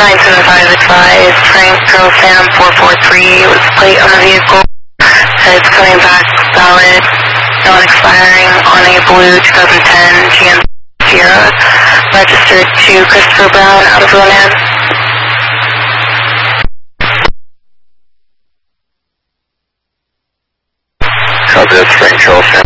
975 advised, Frank Girl Sam 443 was plate on the vehicle. Said it's coming back valid, non-expiring on a blue 2010 GMC Sierra, registered to Christopher Brown out of Ronan. Copy, that's Frank Charles Sam